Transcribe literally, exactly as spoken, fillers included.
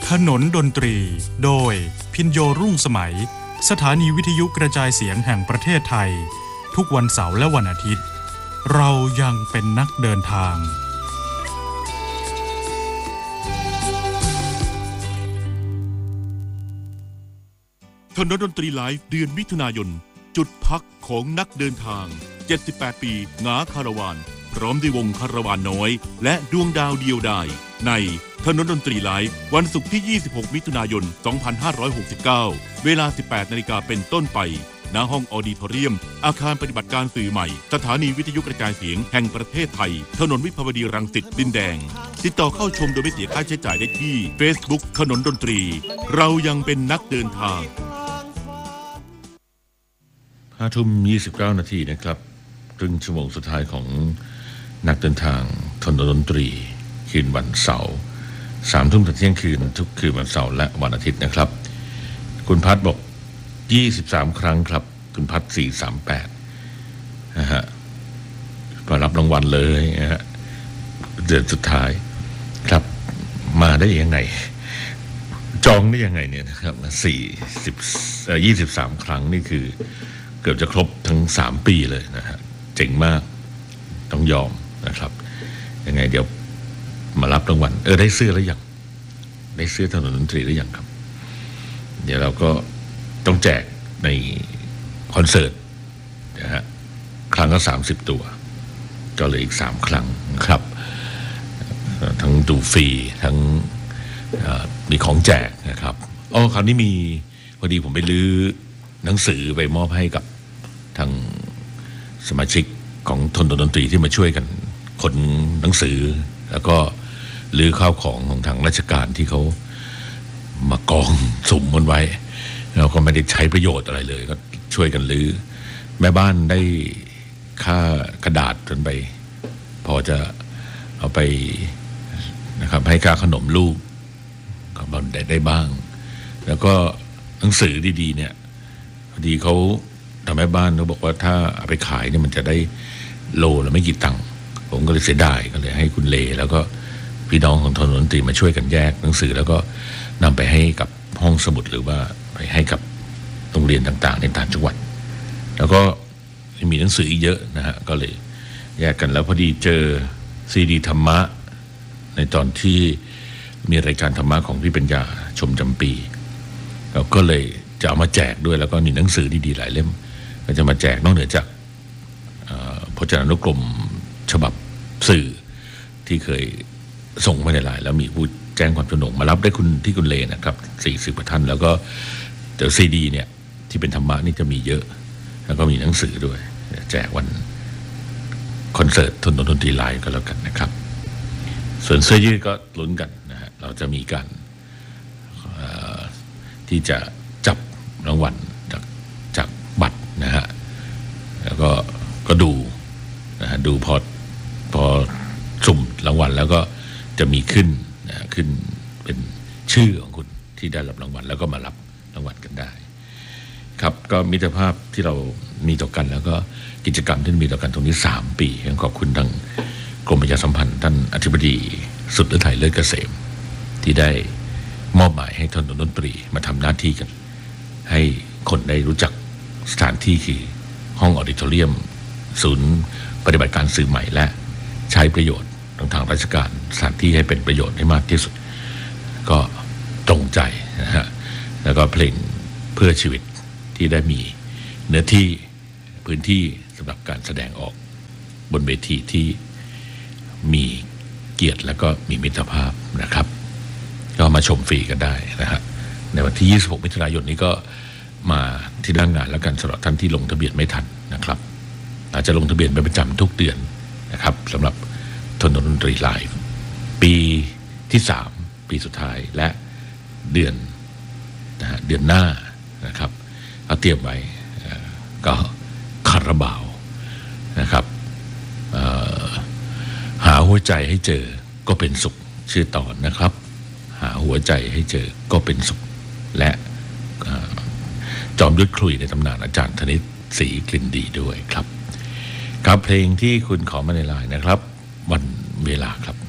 ถนนดนตรีโดยพินโยรุ่งสมัยสถานีวิทยุกระจายเสียงแห่งประเทศไทยทุกวันเสาร์และวันอาทิตย์เรายังเป็นนักเดินทางถนนดนตรีไลฟ์เดือนมิถุนายนจุดพักของนักเดินทางเจ็ดสิบแปดปีหงาคาราวานพร้อมด้วยวงคาราวานน้อยและดวงดาวเดียวดายในถนนดนตรีไลฟ์วันศุกร์ที่ยี่สิบหกมิถุนายนสองพันห้าร้อยหกสิบเก้าเวลา สิบแปดนาฬิกาเป็นต้นไปณห้องออดิทอเรียมอาคารปฏิบัติการสื่อใหม่สถานีวิทยุกระจายเสียงแห่งประเทศไทยถนนวิภาวดีรังสิตดินแดงติดต่อเข้าชมโดยไม่เสียค่าใช้จ่ายได้ที่ Facebook ถนนดนตรีเรายังเป็นนักเดินทางห้าทุ่มยี่สิบเก้านาทีนะครับครึ่งชั่วโมงสุดท้ายของนักเดินทางถนนดนตรีคืนวันเสาร์สามทุ่มถึงเที่ยงคืนทุกคืนวันเสาร์และวันอาทิตย์นะครับคุณพัดบอกยี่สิบสามครั้งครับคุณพัดสี่สามแปดนะฮะมารับรางวัลเลยนะฮะเดือนสุดท้ายครับมาได้ยังไงจองได้ยังไงเนี่ยนะครับสี่สิบเอ่อยี่สิบสามครั้งนี่คือเกือบจะครบทั้งสามปีเลยนะฮะเจ๋งมากต้องยอมนะครับยังไงเดี๋ยวมารับรางวัลเออได้เสื้อแล้วยังได้เสื้อถนนดนตรีหรือยังครับเดี๋ยวเราก็ต้องแจกในคอนเสิร์ตนะฮะครั้งละสามสิบตัวก็เหลืออีกสามครั้งครับทั้งดูฟรีทั้งมีของแจกนะครับอ๋อคราวนี้มีพอดีผมไปลื้อหนังสือไปมอบให้กับทางสมาชิกของถนนดนตรีที่มาช่วยกันขนหนังสือแล้วก็ลื้อข้าวของของทางราชการที่เขามากองสุ่มมันไว้เราก็ไม่ได้ใช้ประโยชน์อะไรเลยก็ช่วยกันลื้อแม่บ้านได้ค่ากระดาษจนไปพอจะเอาไปนะครับให้ค่าขนมลูกก็ได้ได้บ้างแล้วก็หนังสือดีๆเนี่ยพอดีเขาทำให้บ้านเขาบอกว่าถ้าเอาไปขายเนี่ยมันจะได้โลละไม่กี่ตังค์ผมก็เลยเสียดายก็เลยให้คุณเลแล้วก็พี่น้องของถนนดนตรีมาช่วยกันแยกหนังสือแล้วก็นำไปให้กับห้องสมุดหรือว่าไปให้กับโรงเรียนต่างๆในต่างจังหวัดแล้วก็มีหนังสืออีกเยอะนะฮะก็เลยแยกกันแล้วพอดีเจอซีดีธรรมะในตอนที่มีรายการธรรมะของพี่ปัญญาชมจำปีเราก็เลยจะเอามาแจกด้วยแล้วก็มีหนังสือดีๆหลายเล่มก็จะมาแจกนอกเหนือจากพจนานุกรมฉบับสื่อที่เคยส่งมาในไลน์แล้วมีผู้แจ้งความจำนงมารับได้คุณที่คุณเลนะครับสี่สิบกว่าท่านแล้วก็เดี๋ยวซีดีเนี่ยที่เป็นธรรมะนี่จะมีเยอะแล้วก็มีหนังสือด้วยแจกวันคอนเสิร์ตถนนดนตรีไลน์ก็แล้วกันนะครับส่วนเสื้อยืดก็ลุ้นกันนะฮะเราจะมีการที่จะจับรางวัลจากจากบัตรนะฮะแล้วก็ก็ดูนะฮะดูพอพอสุ่มรางวัลแล้วก็จะมีขึ้นนะขึ้นเป็นชื่อของคุณที่ได้รับรางวัลแล้วก็มารับรางวัลกันได้ครับก็มิตรภาพที่เรามีต่อกันแล้วก็กิจกรรมที่มีต่อกันตรงนี้สามปีขอบคุณทางกรมประชาสัมพันธ์ท่านอธิบดีสุดฤทัยเลิศเกษมที่ได้มอบหมายให้ถนนดนตรีมาทำหน้าที่กันให้คนได้รู้จักสถานที่คือห้องออดิทอเรียมศูนย์ปฏิบัติการสื่อใหม่และใช้ประโยชน์ทางทางราชการสถานที่ให้เป็นประโยชน์ให้มากที่สุดก็ตรงใจนะฮะแล้วก็เพลงเพื่อชีวิตที่ได้มีเนื้อที่พื้นที่สำหรับการแสดงออกบนเวทีที่มีเกียรติและก็มีมิตรภาพนะครับก็มาชมฟรีกันได้นะฮะในวันที่ยี่สิบหกมิถุนายนนี้ก็มาที่หน้างงานแล้วกันสำหรับท่านที่ลงทะเบียนไม่ทันนะครับอาจจะลงทะเบียนเป็นประจำทุกเดือนนะครับสำหรับถนนดนตรีไลฟ์ปีที่สามปีสุดท้ายและเดือนนะฮะเดือนหน้านะครับเอาเตรียมไว้ก็คาราบาวนะครับหาหัวใจให้เจอก็เป็นสุขชื่อตอนนะครับหาหัวใจให้เจอก็เป็นสุขและจอมยุทธคลุยในตำนานอาจารย์ธนิตศรีกลิ่นดีด้วยครับครับเพลงที่คุณขอมาในไลน์นะครับวันเวลาครับ